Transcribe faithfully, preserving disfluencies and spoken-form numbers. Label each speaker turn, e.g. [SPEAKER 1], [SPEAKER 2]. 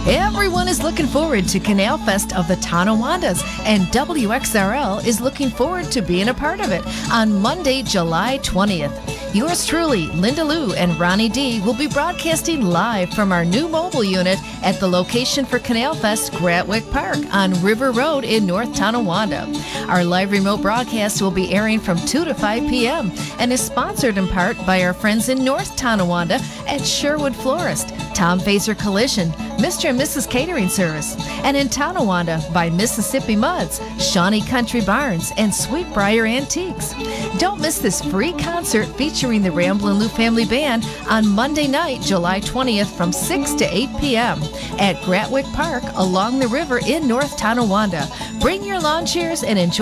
[SPEAKER 1] Everyone is looking forward to Canal Fest of the Tonawandas, and W X R L is looking forward to being a part of it on Monday, July twentieth. Yours truly, Linda Lou and Ronnie D, will be broadcasting live from our new mobile unit at the location for Canal Fest, Gratwick Park on River Road in North Tonawanda. Our live remote broadcast will be airing from two to five p.m. and is sponsored in part by our friends in North Tonawanda at Sherwood Florist, Tom Fazer Collision, Mister and Missus Catering Service, and in Tonawanda by Mississippi Muds, Shawnee Country Barns, and Sweetbriar Antiques. Don't miss this free concert featuring the Ramblin' Lou Family Band on Monday night, July twentieth from six to eight p.m. at Gratwick Park along the river in North Tonawanda. Bring your lawn chairs and enjoy